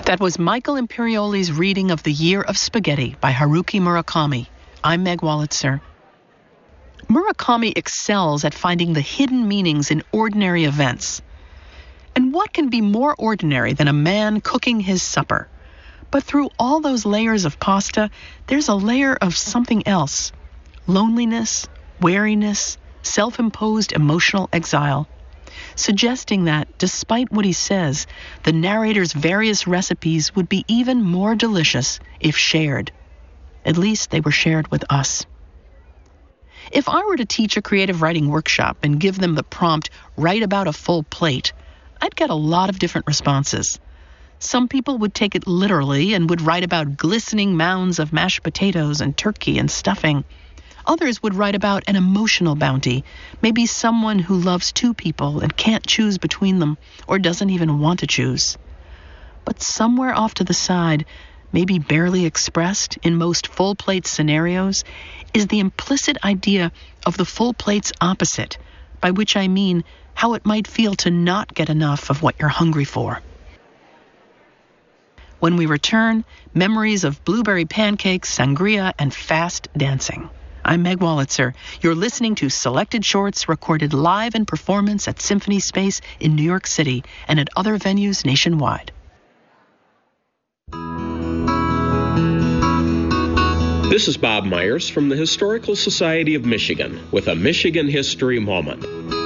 That was Michael Imperioli's reading of The Year of Spaghetti by Haruki Murakami. I'm Meg Wolitzer. Murakami excels at finding the hidden meanings in ordinary events. And what can be more ordinary than a man cooking his supper? But through all those layers of pasta, there's a layer of something else. Loneliness, wariness, self-imposed emotional exile. Suggesting that, despite what he says, the narrator's various recipes would be even more delicious if shared. At least they were shared with us. If I were to teach a creative writing workshop and give them the prompt, write about a full plate, I'd get a lot of different responses. Some people would take it literally and would write about glistening mounds of mashed potatoes and turkey and stuffing. Others would write about an emotional bounty, maybe someone who loves two people and can't choose between them or doesn't even want to choose. But somewhere off to the side, maybe barely expressed in most full plate scenarios, is the implicit idea of the full plate's opposite, by which I mean how it might feel to not get enough of what you're hungry for. When we return, memories of blueberry pancakes, sangria, and fast dancing. I'm Meg Wolitzer. You're listening to Selected Shorts recorded live in performance at Symphony Space in New York City and at other venues nationwide. This is Bob Myers from the Historical Society of Michigan with a Michigan History Moment.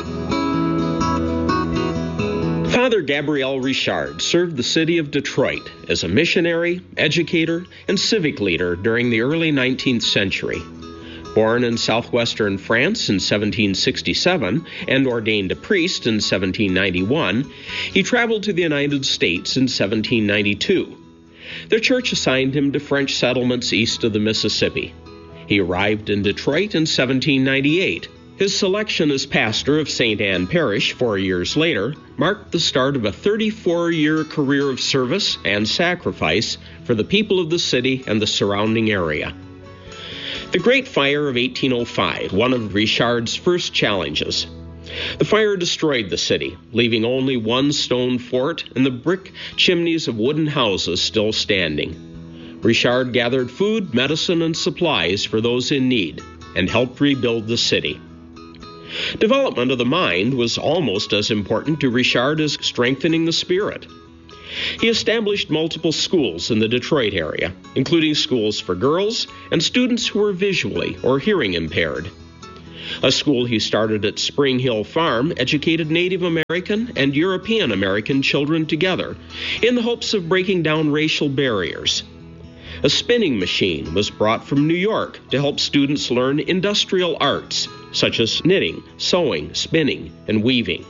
Father Gabriel Richard served the city of Detroit as a missionary, educator, and civic leader during the early 19th century. Born in southwestern France in 1767 and ordained a priest in 1791, he traveled to the United States in 1792. The church assigned him to French settlements east of the Mississippi. He arrived in Detroit in 1798. His selection as pastor of St. Anne Parish 4 years later marked the start of a 34-year career of service and sacrifice for the people of the city and the surrounding area. The Great Fire of 1805, one of Richard's first challenges. The fire destroyed the city, leaving only one stone fort and the brick chimneys of wooden houses still standing. Richard gathered food, medicine, and supplies for those in need and helped rebuild the city. Development of the mind was almost as important to Richard as strengthening the spirit. He established multiple schools in the Detroit area, including schools for girls and students who were visually or hearing impaired. A school he started at Spring Hill Farm educated Native American and European American children together in the hopes of breaking down racial barriers. A spinning machine was brought from New York to help students learn industrial arts such as knitting, sewing, spinning, and weaving.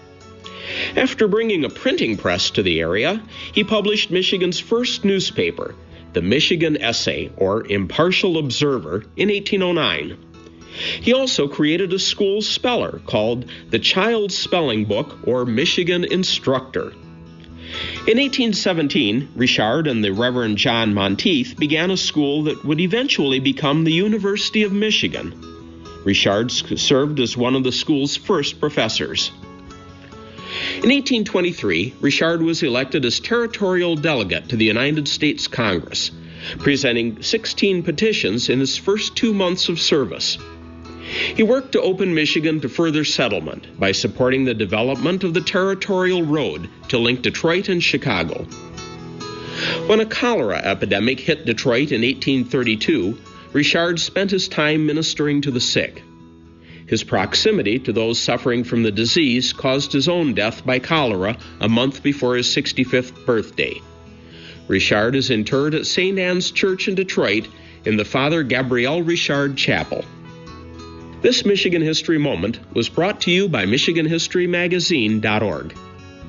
After bringing a printing press to the area, he published Michigan's first newspaper, the Michigan Essay, or Impartial Observer, in 1809. He also created a school speller called the Child's Spelling Book, or Michigan Instructor. In 1817, Richard and the Reverend John Monteith began a school that would eventually become the University of Michigan. Richard served as one of the school's first professors. In 1823, Richard was elected as territorial delegate to the United States Congress, presenting 16 petitions in his first 2 months of service. He worked to open Michigan to further settlement by supporting the development of the Territorial Road to link Detroit and Chicago. When a cholera epidemic hit Detroit in 1832, Richard spent his time ministering to the sick. His proximity to those suffering from the disease caused his own death by cholera a month before his 65th birthday. Richard is interred at St. Anne's Church in Detroit in the Father Gabriel Richard Chapel. This Michigan History Moment was brought to you by MichiganHistoryMagazine.org.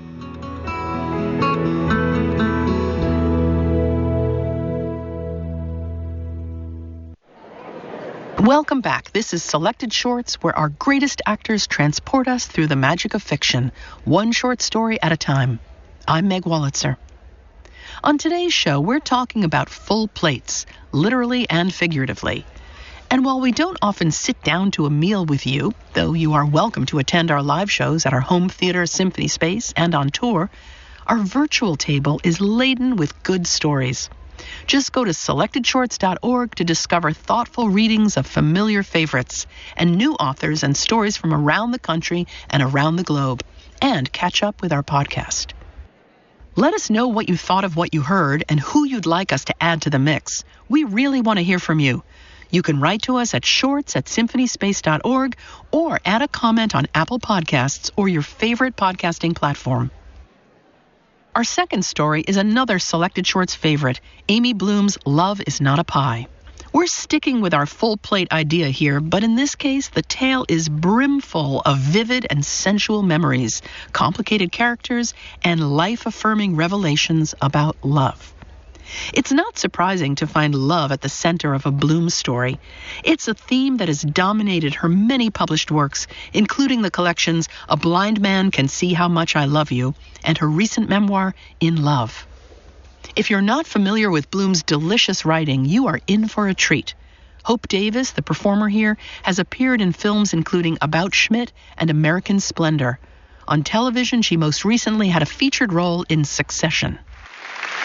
Welcome back. This is Selected Shorts, where our greatest actors transport us through the magic of fiction, one short story at a time. I'm Meg Wolitzer. On today's show, we're talking about full plates, literally and figuratively. And while we don't often sit down to a meal with you, though you are welcome to attend our live shows at our home theater, Symphony Space, and on tour, Our virtual table is laden with good stories. Just go to selectedshorts.org to discover thoughtful readings of familiar favorites and new authors and stories from around the country and around the globe, and catch up with our podcast. Let us know what you thought of what you heard and who you'd like us to add to the mix. We really want to hear from you. You can write to us at shorts@symphonyspace.org or add a comment on Apple Podcasts or your favorite podcasting platform. Our second story is another Selected Shorts favorite, Amy Bloom's Love is Not a Pie. We're sticking with our full plate idea here, but in this case, the tale is brimful of vivid and sensual memories, complicated characters, and life-affirming revelations about love. It's not surprising to find love at the center of a Bloom story. It's a theme that has dominated her many published works, including the collections A Blind Man Can See How Much I Love You and her recent memoir, In Love. If you're not familiar with Bloom's delicious writing, you are in for a treat. Hope Davis, the performer here, has appeared in films including About Schmidt and American Splendor. On television, she most recently had a featured role in Succession.